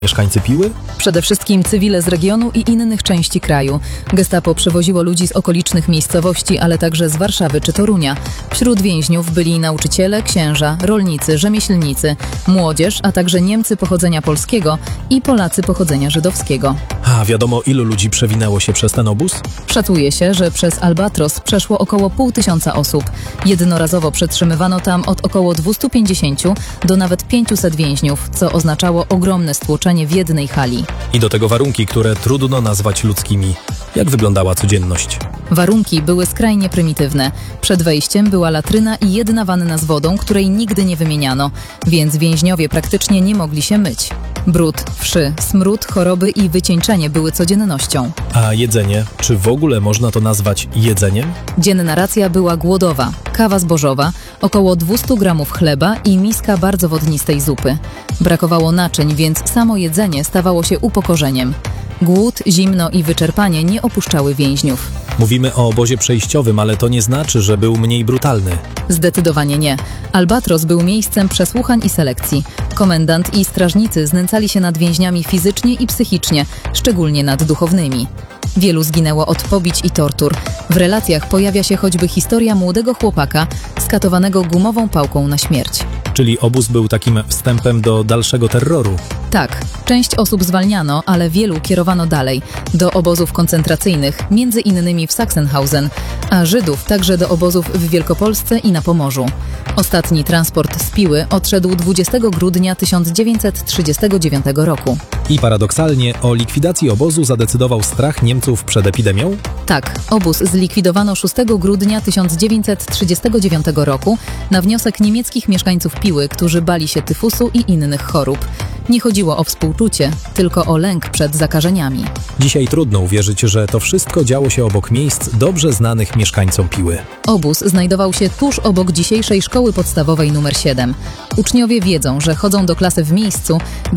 Mieszkańcy Piły? Przede wszystkim cywile z regionu i innych części kraju. Gestapo przewoziło ludzi z okolicznych miejscowości, ale także z Warszawy czy Torunia. Wśród więźniów byli nauczyciele, księża, rolnicy, rzemieślnicy, młodzież, a także Niemcy pochodzenia polskiego i Polacy pochodzenia żydowskiego. A wiadomo, ilu ludzi przewinęło się przez ten obóz? Szacuje się, że przez Albatros przeszło około 500 osób. Jednorazowo przetrzymywano tam od około 250 do nawet 500 więźniów, co oznaczało ogromne stłoczenie w jednej hali. I do tego warunki, które trudno nazwać ludzkimi. Jak wyglądała codzienność? Warunki były skrajnie prymitywne. Przed wejściem była latryna i jedna wanna z wodą, której nigdy nie wymieniano, więc więźniowie praktycznie nie mogli się myć. Brud, wszy, smród, choroby i wycieńczenie były codziennością. A jedzenie? Czy w ogóle można to nazwać jedzeniem? Dzienna racja była głodowa, kawa zbożowa, około 200 gramów chleba i miska bardzo wodnistej zupy. Brakowało naczyń, więc samo jedzenie stawało się upokorzeniem. Głód, zimno i wyczerpanie nie opuszczały więźniów. Mówimy o obozie przejściowym, ale to nie znaczy, że był mniej brutalny. Zdecydowanie nie. Albatros był miejscem przesłuchań i selekcji. Komendant i strażnicy znęcali się nad więźniami fizycznie i psychicznie, szczególnie nad duchownymi. Wielu zginęło od pobić i tortur. W relacjach pojawia się choćby historia młodego chłopaka skatowanego gumową pałką na śmierć. Czyli obóz był takim wstępem do dalszego terroru. Tak, część osób zwalniano, ale wielu kierowano dalej, do obozów koncentracyjnych, między innymi w Sachsenhausen, a Żydów także do obozów w Wielkopolsce i na Pomorzu. Ostatni transport z Piły odszedł 20 grudnia 1939 roku. I paradoksalnie o likwidacji obozu zadecydował strach Niemców przed epidemią? Tak, obóz zlikwidowano 6 grudnia 1939 roku na wniosek niemieckich mieszkańców Piły, którzy bali się tyfusu i innych chorób. Nie chodziło o współczucie, tylko o lęk przed zakażeniami. Dzisiaj trudno uwierzyć, że to wszystko działo się obok miejsc dobrze znanych mieszkańcom Piły. Obóz znajdował się tuż obok dzisiejszej szkoły podstawowej nr 7. Uczniowie wiedzą, że chodzą do klasy w miejscu,